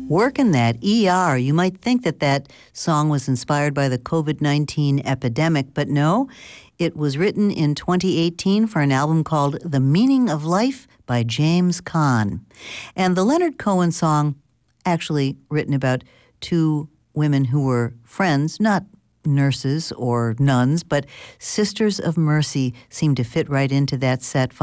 Working that ER. You might think that that song was inspired by the COVID-19 epidemic, but no, it was written in 2018 for an album called The Meaning of Life by James Caan. And the Leonard Cohen song, actually written about two women who were friends, not nurses or nuns, but sisters of mercy, seemed to fit right into that set.